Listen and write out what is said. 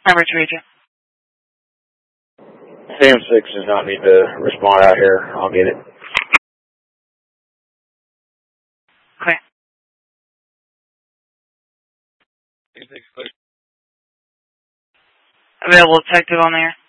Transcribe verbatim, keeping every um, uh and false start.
Number to read you. Sam six does not need to respond out here. I'll get it. Okay. Available detective on there.